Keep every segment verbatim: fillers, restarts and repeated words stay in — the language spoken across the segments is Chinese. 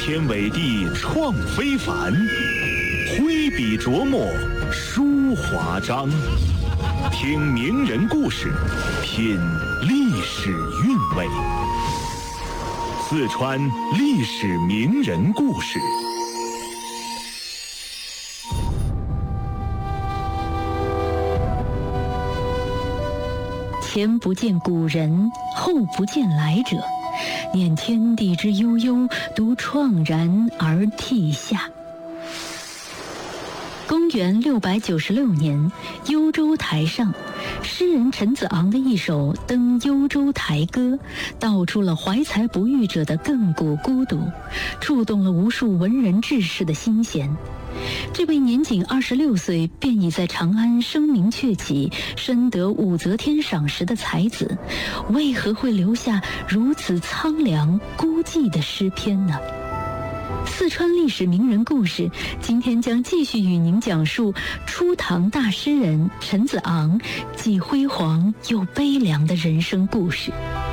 天伟地创非凡，挥笔琢磨书华章。听名人故事，品历史韵味。四川历史名人故事。 前不见古人，后不见来者。念天地之悠悠，独怆然而涕下。公元六百九十六年，幽州台上，诗人陈子昂的一首《登幽州台歌》，道出了怀才不遇者的亘古孤独，触动了无数文人志士的心弦。这位年仅二十六岁便已在长安声名鹊起，深得武则天赏识的才子，为何会留下如此苍凉孤寂的诗篇呢？四川历史名人故事，今天将继续与您讲述初唐大诗人陈子昂既辉煌又悲凉的人生故事。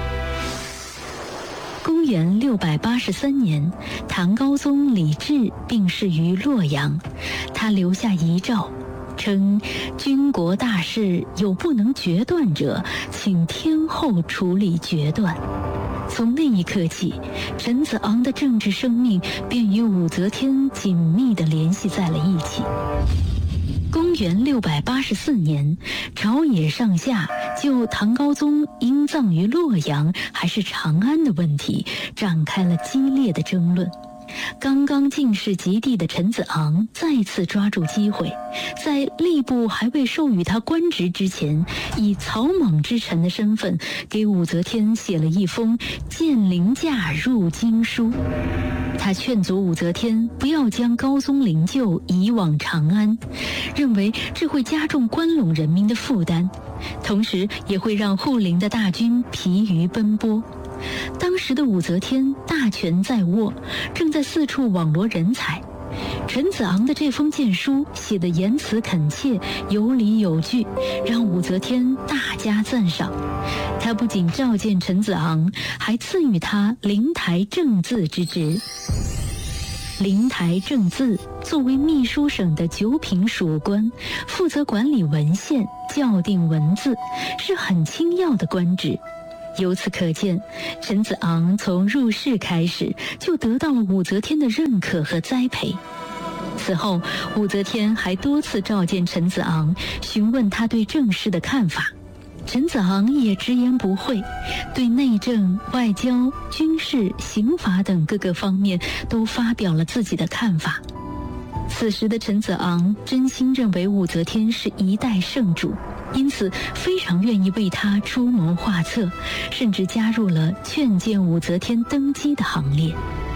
公元六百八十三年，唐高宗李治病逝于洛阳，他留下遗诏，称军国大事有不能决断者，请天后处理决断。从那一刻起，陈子昂的政治生命便与武则天紧密地联系在了一起。公元六百八十四年，朝野上下就唐高宗应葬于洛阳还是长安的问题展开了激烈的争论。刚刚进士及第的陈子昂再次抓住机会，在吏部还未授予他官职之前，以草莽之臣的身份给武则天写了一封荐凌驾入京书。他劝阻武则天不要将高宗灵柩移往长安，认为这会加重关陇人民的负担，同时也会让护灵的大军疲于奔波。当时的武则天大权在握，正在四处网罗人才。陈子昂的这封荐书写得言辞恳切，有理有据，让武则天大加赞赏。他不仅召见陈子昂，还赐予他灵台正字之职。灵台正字作为秘书省的九品属官，负责管理文献、校订文字，是很轻要的官职。由此可见，陈子昂从入仕开始就得到了武则天的认可和栽培。此后，武则天还多次召见陈子昂，询问他对政事的看法。陈子昂也直言不讳，对内政、外交、军事、刑法等各个方面都发表了自己的看法。此时的陈子昂真心认为武则天是一代圣主，因此非常愿意为她出谋划策，甚至加入了劝谏武则天登基的行列。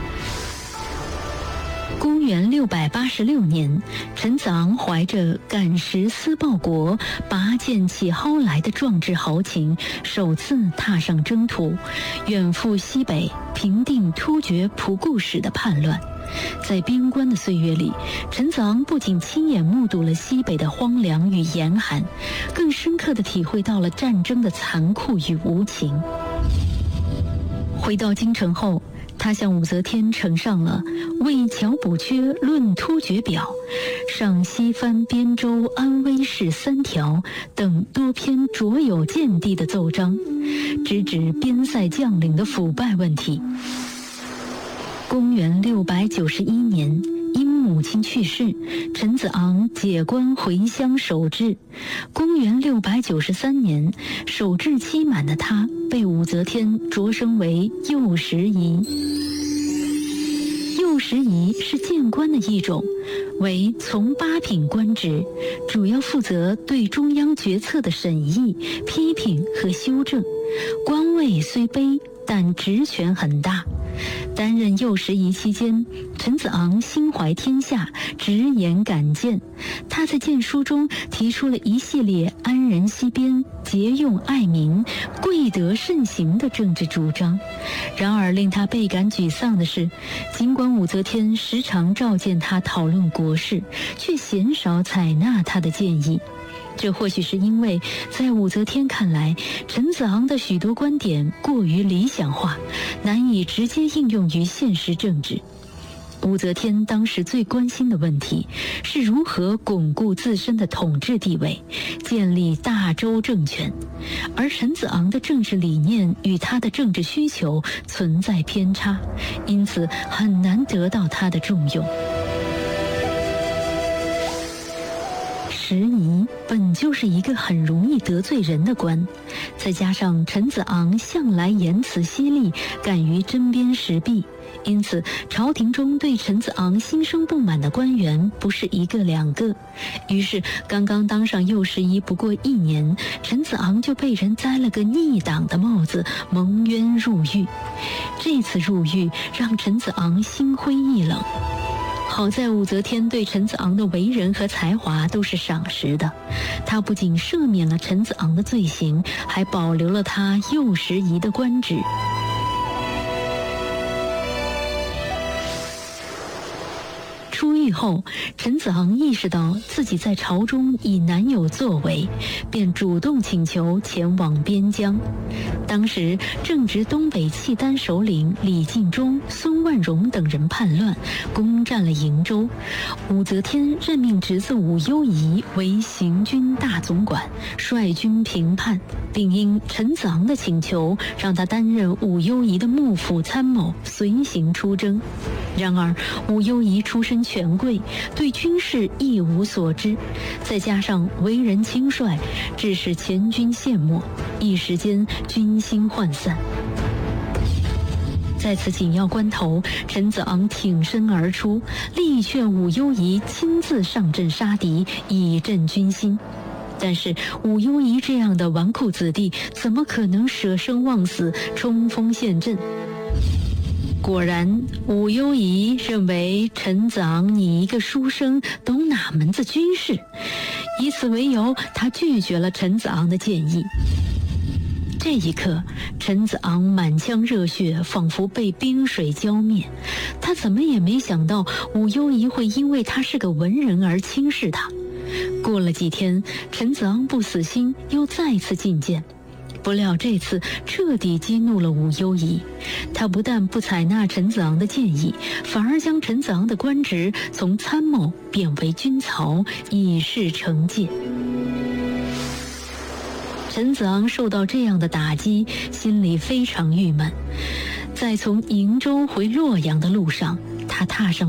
公元六百八十六年，陈子昂怀着赶时思报国、拔剑起蒿来的壮志豪情，首次踏上征途，远赴西北，平定突厥仆固使的叛乱。在边关的岁月里，陈子昂不仅亲眼目睹了西北的荒凉与严寒，更深刻地体会到了战争的残酷与无情。回到京城后，他向武则天呈上了《为侨补缺论突厥表》《上西藩边州安危事三条》等多篇卓有见地的奏章，直指边塞将领的腐败问题。公元六百九十一年，因母亲去世，陈子昂解官回乡守制。公元六百九十三年，守制期满的他被武则天擢升为右拾遗。右拾遗是谏官的一种，为从八品官职，主要负责对中央决策的审议、批评和修正。官位虽卑，但职权很大。担任右拾遗期间，陈子昂心怀天下，直言敢谏。他在谏书中提出了一系列安人息边、节用爱民、贵德慎行的政治主张。然而令他倍感沮丧的是，尽管武则天时常召见他讨论国事，却鲜少采纳他的建议。这或许是因为在武则天看来，陈子昂的许多观点过于理想化，难以直接应用于现实政治。 武则天当时最关心的问题是如何巩固自身的统治地位，建立大周政权，而陈子昂的政治理念与他的政治需求存在偏差，因此很难得到他的重用。时宜本就是一个很容易得罪人的官，再加上陈子昂向来言辞犀利，敢于针砭时弊，因此朝廷中对陈子昂心生不满的官员不是一个两个。于是刚刚当上右拾遗不过一年，陈子昂就被人栽了个逆党的帽子，蒙冤入狱。这次入狱让陈子昂心灰意冷。好在武则天对陈子昂的为人和才华都是赏识的，她不仅赦免了陈子昂的罪行，还保留了他右拾遗的官职。出狱后，陈子昂意识到自己在朝中已难有作为，便主动请求前往边疆。当时正值东北契丹首领李敬忠、孙万荣等人叛乱，攻占了瀛州。武则天任命侄子武攸宜为行军大总管，率军平叛，并因陈子昂的请求，让他担任武攸宜的幕府参谋，随行出征。然而武攸宜出身权贵，对军事一无所知，再加上为人轻率，致使前军陷没，一时间军心涣散。在此紧要关头，陈子昂挺身而出，力劝武攸宜亲自上阵杀敌，以振军心。但是武攸宜这样的纨绔子弟，怎么可能舍生忘死，冲锋陷阵？果然，武攸宜认为陈子昂你一个书生懂哪门子军事，以此为由，他拒绝了陈子昂的建议。这一刻，陈子昂满腔热血仿佛被冰水浇灭，他怎么也没想到武攸宜会因为他是个文人而轻视他。过了几天，陈子昂不死心，又再次进谏。不料这次彻底激怒了武攸宜，他不但不采纳陈子昂的建议，反而将陈子昂的官职从参谋贬为军曹，以示惩戒。陈子昂受到这样的打击，心里非常郁闷。在从瀛州回洛阳的路上，他踏上